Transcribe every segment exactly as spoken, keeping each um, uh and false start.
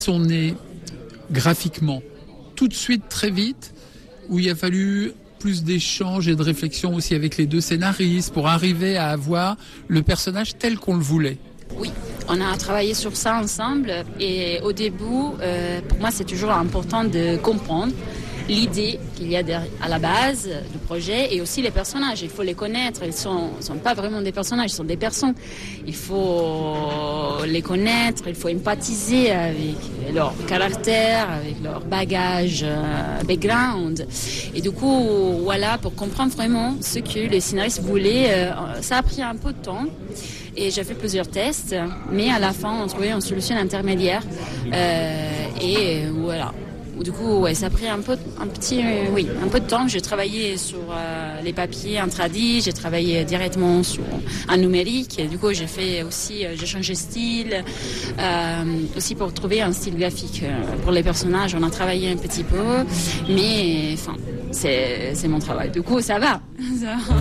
sont nés graphiquement tout de suite, très vite, où il a fallu plus d'échanges et de réflexion aussi avec les deux scénaristes pour arriver à avoir le personnage tel qu'on le voulait. Oui, on a travaillé sur ça ensemble et au début, euh, pour moi, c'est toujours important de comprendre l'idée qu'il y a à la base du projet et aussi les personnages. Il faut les connaître. Ils ne sont, sont pas vraiment des personnages, ils sont des personnes. Il faut les connaître, il faut empathiser avec leur caractère, avec leur bagage, euh, background. Et du coup, voilà, pour comprendre vraiment ce que les scénaristes voulaient, euh, ça a pris un peu de temps. Et j'ai fait plusieurs tests, mais à la fin, on trouvait une solution intermédiaire. Euh, et voilà. Du coup, ouais, ça a pris un peu, un petit, euh, oui, un peu de temps. J'ai travaillé sur euh, les papiers en tradi, j'ai travaillé directement sur un numérique. Et du coup, j'ai fait aussi, euh, j'ai changé de style, euh, aussi pour trouver un style graphique euh, pour les personnages. On a travaillé un petit peu, mais enfin, c'est, c'est mon travail. Du coup, ça va. Ça va.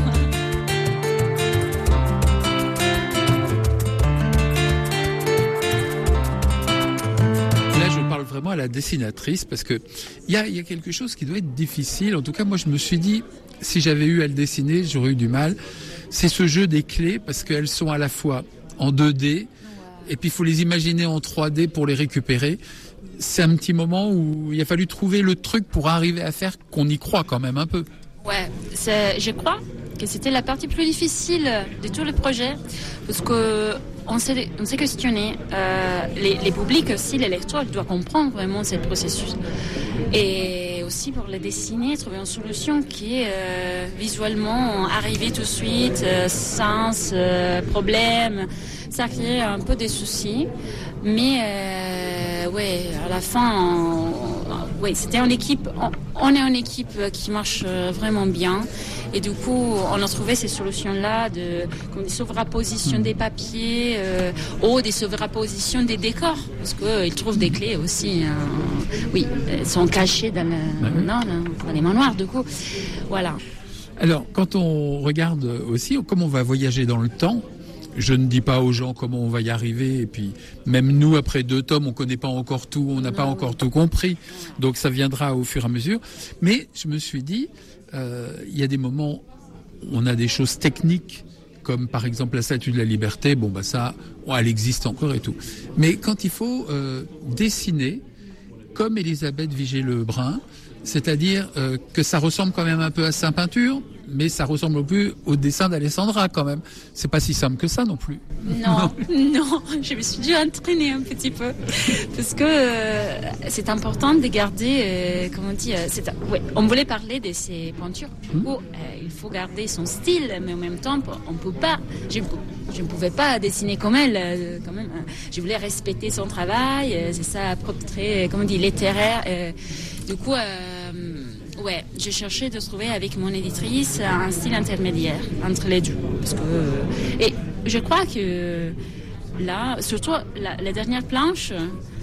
Vraiment à la dessinatrice, parce que il y a, y a quelque chose qui doit être difficile. En tout cas, moi, je me suis dit, si j'avais eu à le dessiner, j'aurais eu du mal. C'est ce jeu des clés, parce qu'elles sont à la fois en deux D, et puis il faut les imaginer en trois D pour les récupérer. C'est un petit moment où il a fallu trouver le truc pour arriver à faire qu'on y croit quand même un peu. Ouais, c'est, je crois que c'était la partie plus difficile de tout le projet, parce que on s'est, on s'est questionné. Euh, les, les publics aussi, les lecteurs, ils doivent comprendre vraiment ce processus. Et aussi pour les dessiner, trouver une solution qui est euh, visuellement arrivée tout de suite, euh, sens, euh, problème. Ça crée un peu des soucis. Mais euh, ouais, à la fin, on, ouais, c'était une équipe. On, on est une équipe qui marche vraiment bien. Et du coup, on a trouvé ces solutions-là de comme des sovrappositions des papiers euh, ou des sovrappositions des décors, parce qu'ils euh, trouvent des clés aussi. Hein. Oui, elles sont cachées dans, le, non, dans les manoirs. Du coup, voilà. Alors, quand on regarde aussi, comme on va voyager dans le temps. Je ne dis pas aux gens comment on va y arriver, et puis même nous, après deux tomes, on ne connaît pas encore tout, on n'a pas encore tout compris, donc ça viendra au fur et à mesure. Mais je me suis dit, euh, il y a des moments où on a des choses techniques, comme par exemple la Statue de la Liberté, bon bah ça, oh, elle existe encore et tout. Mais quand il faut euh, dessiner, comme Elisabeth Vigée-Lebrun, c'est-à-dire euh, que ça ressemble quand même un peu à sa peinture, mais ça ressemble plus au dessin d'Alessandra quand même. C'est pas si simple que ça non plus. Non, non, je me suis dû entraîner un petit peu parce que euh, c'est important de garder, euh, comment dire, c'est, ouais, on voulait parler de ses peintures. Du coup, euh, il faut garder son style, mais en même temps, on peut pas. Je, je ne pouvais pas dessiner comme elle, euh, quand même. Je voulais respecter son travail, euh, c'est ça, propre trait, comment dire, littéraire. Euh, du coup. Euh, Ouais, j'ai cherché de trouver avec mon éditrice un style intermédiaire entre les deux. Parce que, et je crois que là, surtout la, la dernière planche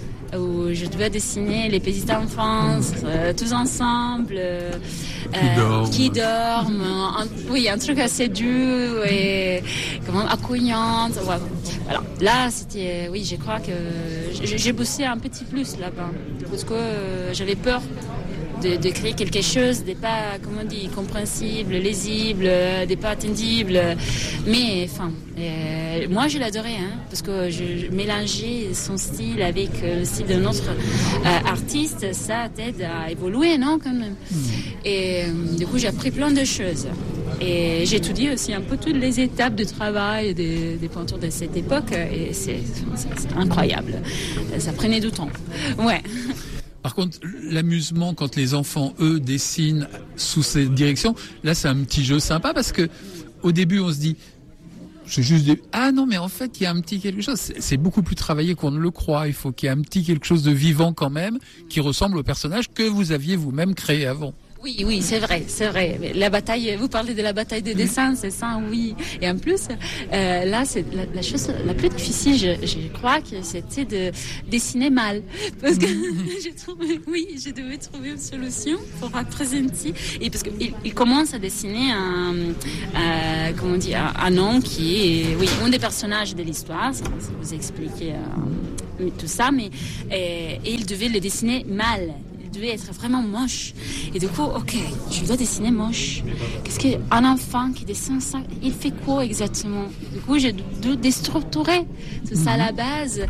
où je devais dessiner les petits enfants euh, tous ensemble, euh, qui dorment, qui dorment un, oui, un truc assez dur et comment accueillant. Ouais. Voilà. Là, c'était, oui, je crois que j'ai, j'ai bossé un petit plus là-bas parce que euh, j'avais peur. De, de créer quelque chose de pas, comment on dit, compréhensible, lisible, de pas attendible. Mais enfin, euh, moi je l'adorais, hein, parce que je, je mélangeais son style avec le style d'un autre euh, artiste, ça t'aide à évoluer, non, quand même. Mmh. Et euh, du coup, j'ai appris plein de choses. Et j'ai étudié aussi un peu toutes les étapes de travail des, des peintures de cette époque, et c'est, c'est, c'est incroyable. Ça prenait du temps. Ouais. Par contre, l'amusement quand les enfants, eux, dessinent sous cette direction, là, c'est un petit jeu sympa parce que au début, on se dit, je juste des... ah non, mais en fait, il y a un petit quelque chose. C'est, c'est beaucoup plus travaillé qu'on ne le croit. Il faut qu'il y ait un petit quelque chose de vivant quand même qui ressemble au personnage que vous aviez vous-même créé avant. Oui, oui, c'est vrai, c'est vrai. La bataille, vous parlez de la bataille des dessins, c'est ça, oui. Et en plus, euh, là, c'est la, la chose la plus difficile, je, je crois, que c'était de dessiner mal. Parce que j'ai trouvé, oui, je devais trouver une solution pour représenter. Et parce qu'il il commence à dessiner un, euh, comment on dit, un, un homme qui est, oui, un des personnages de l'histoire, ça, ça vous expliquer. Euh, tout ça, mais et, et il devait le dessiner mal. Il devait être vraiment moche. Et du coup, ok, je dois dessiner moche. Qu'est-ce qu'un enfant qui dessine ça, il fait quoi exactement? Du coup, j'ai dû déstructurer tout ça à la base.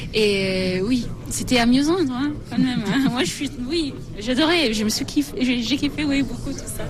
Et oui, c'était amusant, hein, quand même. Hein. Moi, je suis, oui, j'adorais. Je me suis kiffé, j'ai, j'ai kiffé, oui, beaucoup tout ça.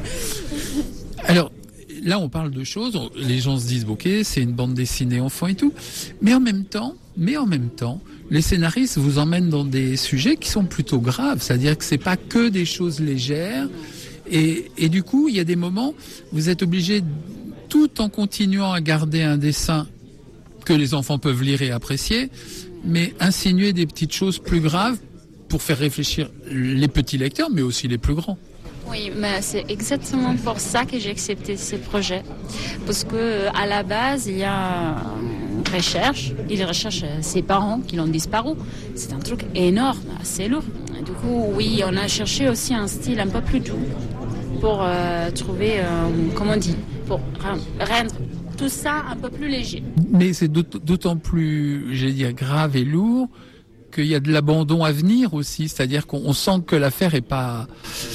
Alors, là, on parle de choses. Les gens se disent, ok, c'est une bande dessinée enfant et tout, mais en même temps, mais en même temps. Les scénaristes vous emmènent dans des sujets qui sont plutôt graves, c'est-à-dire que c'est pas que des choses légères, et, et du coup, il y a des moments, vous êtes obligé, tout en continuant à garder un dessin que les enfants peuvent lire et apprécier, mais insinuer des petites choses plus graves pour faire réfléchir les petits lecteurs, mais aussi les plus grands. Oui, mais c'est exactement pour ça que j'ai accepté ce projet. Parce que à la base, il y a une recherche. Il recherche ses parents qui l'ont disparu. C'est un truc énorme, assez lourd. Du coup, oui, on a cherché aussi un style un peu plus doux pour euh, trouver, euh, comment on dit, pour rendre tout ça un peu plus léger. Mais c'est d'autant plus, j'allais dire, grave et lourd qu'il y a de l'abandon à venir aussi, c'est-à-dire qu'on sent que l'affaire est pas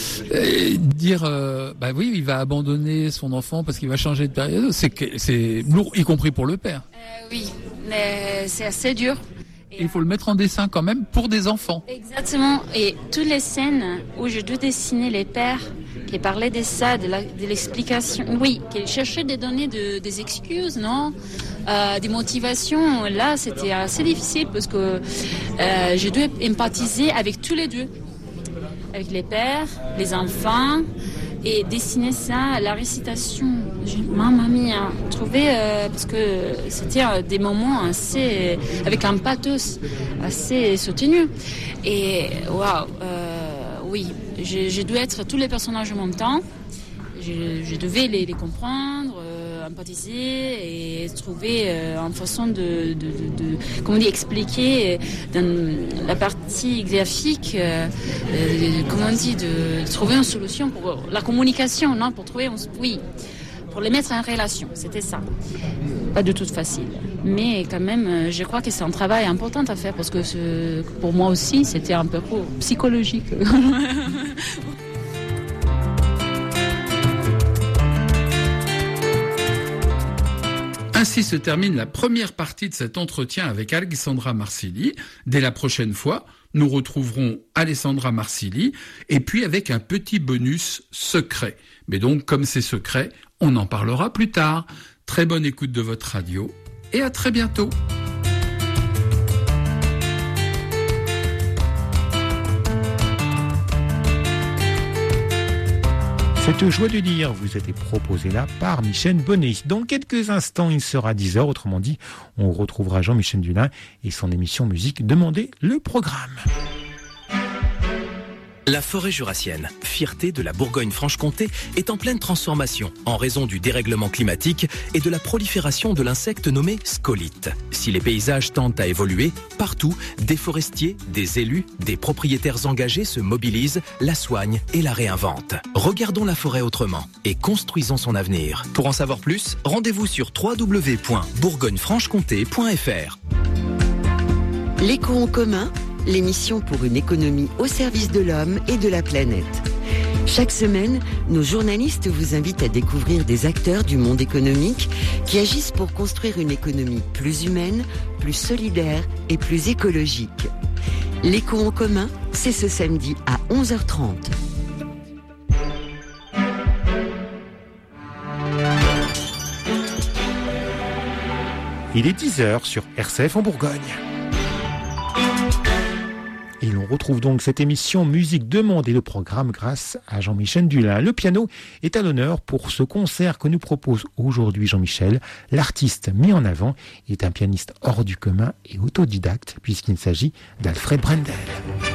euh, dire euh, bah oui, il va abandonner son enfant parce qu'il va changer de période, c'est que c'est lourd, y compris pour le père. Euh, oui, mais c'est assez dur. Et il faut le mettre en dessin quand même pour des enfants. Exactement. Et toutes les scènes où je dois dessiner les pères qui parlaient de ça, de, la, de l'explication, oui, qui cherchaient des données, de, des excuses, non, euh, des motivations. Là, c'était assez difficile parce que euh, je dois empathiser avec tous les deux, avec les pères, les enfants. Et dessiner ça, la récitation, mamma mia, trouver, euh, parce que c'était euh, des moments assez, avec un pathos assez soutenu. Et waouh, euh, oui, je, je dois être tous les personnages en même temps. Je, je devais les, les comprendre, euh, empathiser et trouver euh, une façon de, de, de, de comment on dit, expliquer dans la partie graphique, euh, euh, comment on dit, de, de trouver une solution pour la communication, non, pour trouver, oui, pour les mettre en relation, c'était ça. Pas du tout facile, mais quand même, je crois que c'est un travail important à faire parce que ce, pour moi aussi, c'était un peu psychologique. Ainsi se termine la première partie de cet entretien avec Alessandra Marsili. Dès la prochaine fois, nous retrouverons Alessandra Marsili et puis avec un petit bonus secret. Mais donc, comme c'est secret, on en parlera plus tard. Très bonne écoute de votre radio et à très bientôt. Cette joie de lire vous a été proposée là par Michel Bonnet. Dans quelques instants, il sera dix heures, autrement dit, on retrouvera Jean-Michel Dulin et son émission musique Demandez le programme. La forêt jurassienne, fierté de la Bourgogne-Franche-Comté, est en pleine transformation en raison du dérèglement climatique et de la prolifération de l'insecte nommé scolyte. Si les paysages tendent à évoluer, partout, des forestiers, des élus, des propriétaires engagés se mobilisent, la soignent et la réinventent. Regardons la forêt autrement et construisons son avenir. Pour en savoir plus, rendez-vous sur w w w point bourgogne franche comté point f r. L'éco en commun, l'émission pour une économie au service de l'homme et de la planète. Chaque semaine, nos journalistes vous invitent à découvrir des acteurs du monde économique qui agissent pour construire une économie plus humaine, plus solidaire et plus écologique. L'éco en commun, c'est ce samedi à onze heures trente. Il est dix heures sur R C F en Bourgogne. Et l'on retrouve donc cette émission Musique Demandez le programme grâce à Jean-Michel Dulin. Le piano est à l'honneur pour ce concert que nous propose aujourd'hui Jean-Michel. L'artiste mis en avant est un pianiste hors du commun et autodidacte puisqu'il s'agit d'Alfred Brendel.